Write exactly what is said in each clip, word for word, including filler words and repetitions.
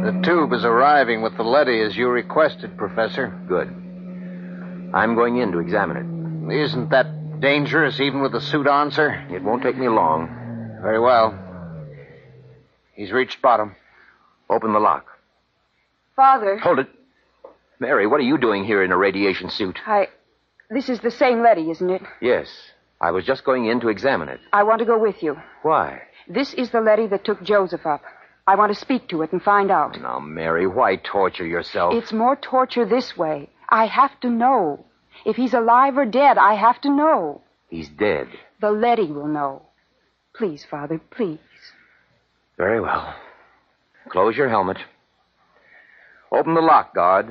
The tube is arriving with the leady as you requested, Professor. Good. I'm going in to examine it. Isn't that dangerous, even with the suit on, sir? It won't take me long. Very well. He's reached bottom. Open the lock. Father. Hold it. Mary, what are you doing here in a radiation suit? I... This is the same leady, isn't it? Yes. I was just going in to examine it. I want to go with you. Why? This is the leady that took Joseph up. I want to speak to it and find out. Now, Mary, why torture yourself? It's more torture this way. I have to know. If he's alive or dead, I have to know. He's dead. The leady will know. Please, Father, please. Very well. Close your helmet. Open the lock, guard.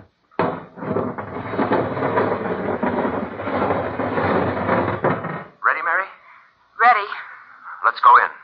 Ready, Mary? Ready. Let's go in.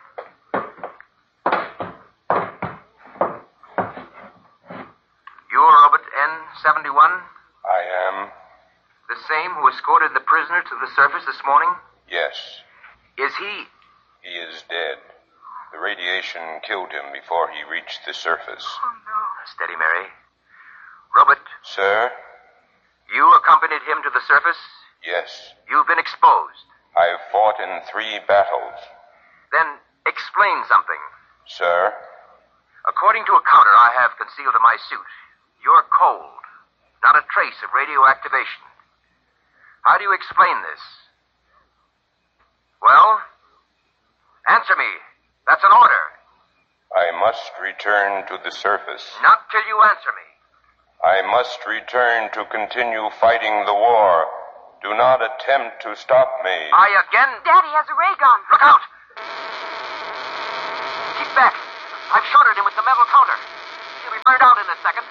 You're Robert N seventy-one? I am. The same who escorted the prisoner to the surface this morning? Yes. Is he... He is dead. The radiation killed him before he reached the surface. Oh, no. Steady, Mary. Robert, Sir? you accompanied him to the surface? Yes. You've been exposed. I've fought in three battles. Then explain something. Sir? According to a counter I have concealed in my suit, you're cold. Not a trace of radioactivation. How do you explain this? Well? Answer me. That's an order. I must return to the surface. Not till you answer me. I must return to continue fighting the war. Do not attempt to stop me. I again... Daddy has a ray gun. Look out! Keep back. I've shorted him with the metal counter. He'll be burned out in a second.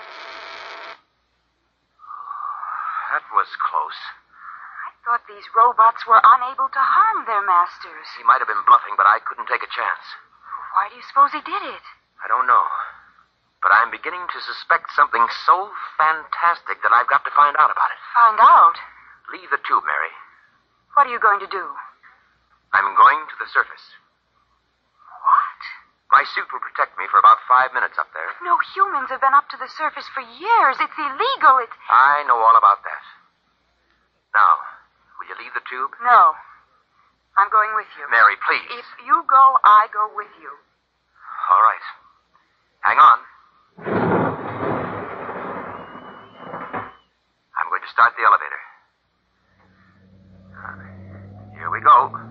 That was close. I thought these robots were unable to harm their masters. He might have been bluffing, but I couldn't take a chance. Why do you suppose he did it? I don't know. But I'm beginning to suspect something so fantastic that I've got to find out about it. Find out? Leave the tube, Mary. What are you going to do? I'm going to the surface. What? My suit will protect me for about five minutes up there. No humans have been up to the surface for years. It's illegal. It's... I know all about that. Now, will you leave the tube? No. I'm going with you. Mary, please. If you go, I go with you. All right. Hang on. I'm going to start the elevator. Uh, here we go.